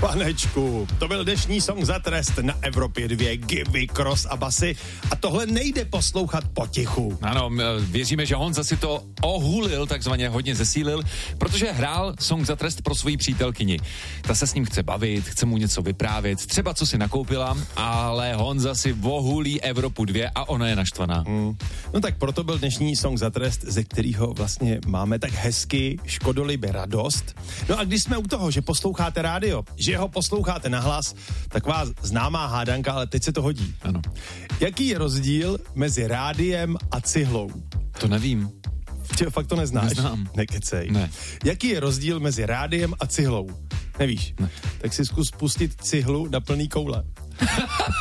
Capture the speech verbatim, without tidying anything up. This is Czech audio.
Panečku, to byl dnešní song za trest na Evropě dva, Gibby, Cross a basy. A tohle nejde poslouchat potichu. Ano, věříme, že Honza si to ohulil, takzvaně hodně zesílil, protože hrál song za trest pro svoji přítelkyni. Ta se s ním chce bavit, chce mu něco vyprávět, třeba co si nakoupila, ale Honza si ohulí Evropu dva a ona je naštvaná. Hmm. No tak proto byl dnešní song za trest, ze kterého vlastně máme tak hezky škodolibě radost. No a když jsme u toho, že posloucháte rádio, že ho posloucháte nahlas, tak vás známá hádanka, ale teď se to hodí. Ano. Jaký je rozdíl mezi rádiem a cihlou? To nevím. Tě, fakt to neznáš? Neznám. Nekecej. Ne. Jaký je rozdíl mezi rádiem a cihlou? Nevíš? Ne. Tak si zkus pustit cihlu na plný koule.